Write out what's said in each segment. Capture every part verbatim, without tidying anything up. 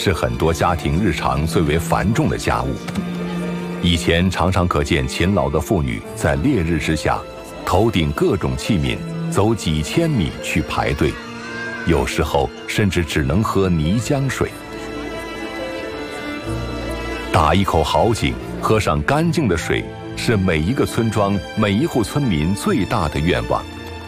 是很多家庭日常最为繁重的家务。以前常常可见勤劳的妇女在烈日之下，头顶各种器皿，走几千米去排队，有时候甚至只能喝泥浆水。打一口好井，喝上干净的水，是每一个村庄、每一户村民最大的愿望。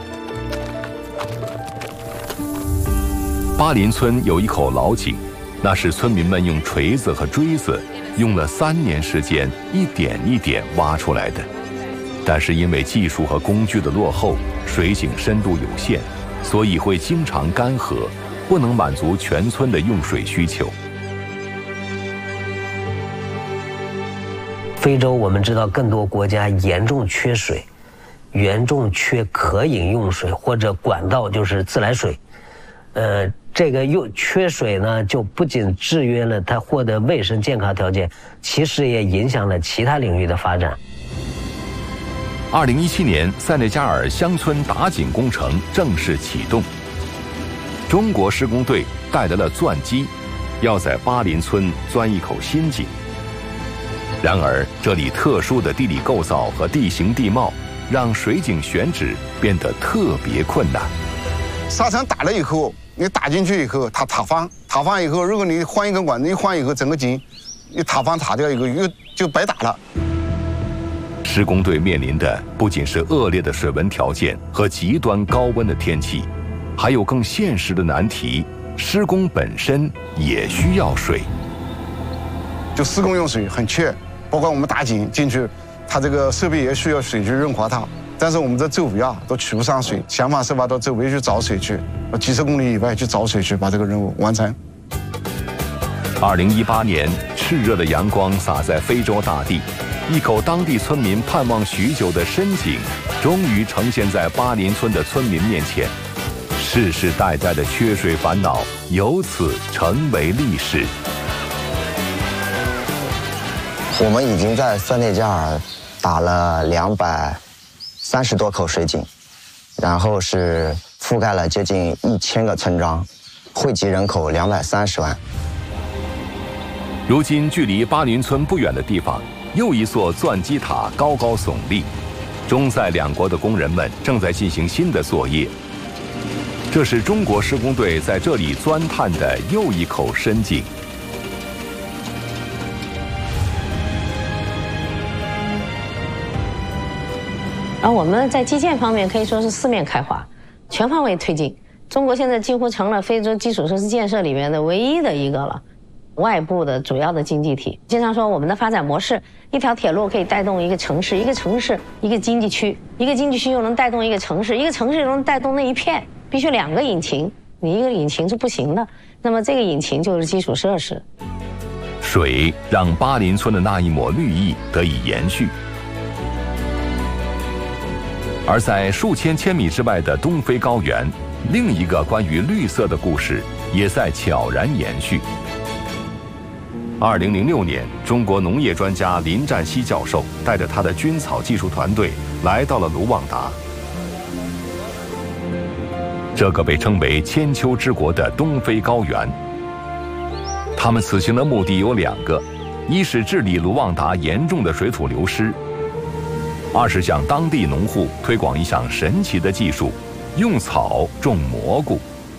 巴林村有一口老井，那是村民们用锤子和锥子用了三年时间一点一点挖出来的。但是因为技术和工具的落后，水井深度有限，所以会经常干涸，不能满足全村的用水需求。 非洲我们知道更多国家严重缺水，严重缺可饮用水或者管道就是自来水。呃，这个又缺水呢，就不仅制约了它获得卫生健康条件，其实也影响了其他领域的发展。 二零一七年，塞内加尔乡村打井工程正式启动，中国施工队带来了钻机，要在巴林村钻一口新井。然而，这里特殊的地理构造和地形地貌，让水井选址变得特别困难。 沙尘打了以后，你打进去以后，它塌方，塌方以后，如果你换一根管子，一换以后，整个井一塌方塌掉以后，又就白打了。 施工队面临的不仅是恶劣的水文条件和极端高温的天气，还有更现实的难题：施工本身也需要水。 就施工用水很缺。包括我们打井进去，它这个设备也需要水去润滑它，但是我们这周围啊都取不上水，想方设法到周围去找水去，几十公里以外去找水去，把这个任务完成。 二零一八年，炽热的阳光洒在非洲大地，一口当地村民盼望许久的深井，终于呈现在巴林村的村民面前，世世代代的缺水烦恼由此成为历史。 我们已经在塞内加尔打了两百三十多口水井，然后是覆盖了接近一千个村庄，惠及人口两百三十万。 如今，距离巴林村不远的地方，又一座钻机塔高高耸立，中塞两国的工人们正在进行新的作业。这是中国施工队在这里钻探的又一口深井。 而我们在基建方面可以说是四面开花，全方位推进。中国现在几乎成了非洲基础设施建设里面的唯一的一个了，外部的主要的经济体。经常说我们的发展模式，一条铁路可以带动一个城市，一个城市一个经济区，一个经济区又能带动一个城市，一个城市又能带动那一片，必须两个引擎，你一个引擎是不行的。那么这个引擎就是基础设施。 水让巴林村的那一抹绿意得以延续。而在数千千米之外的东非高原，另一个关于绿色的故事也在悄然延续。二零零六年，中国农业专家林占西教授带着他的菌草技术团队来到了卢旺达。这个被称为千秋之国的东非高原，他们此行的目的有两个：一是治理卢旺达严重的水土流失，二是向当地农户推广一项神奇的技术，用草种蘑菇。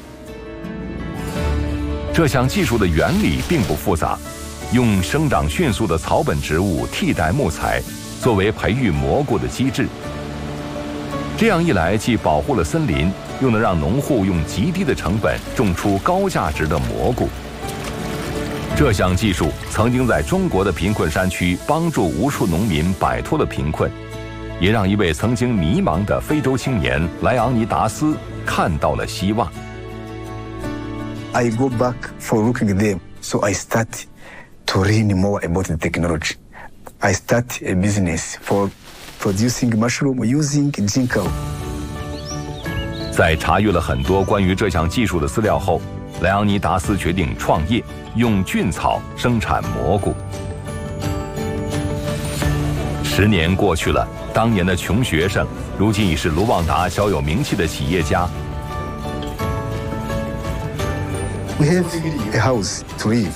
这项技术的原理并不复杂，用生长迅速的草本植物替代木材，作为培育蘑菇的机制。这样一来，既保护了森林，又能让农户用极低的成本种出高价值的蘑菇。这项技术曾经在中国的贫困山区帮助无数农民摆脱了贫困，也让一位曾经迷茫的非洲青年莱昂尼达斯看到了希望。 I go back for looking at them, so I start to learn more about the technology. I start a business for producing mushroom using ginkgo. 在查阅了很多关于这项技术的资料后，莱昂尼达斯决定创业，用菌草生产蘑菇。十年过去了，当年的穷学生，如今已是卢旺达小有名气的企业家。 We have a house to live.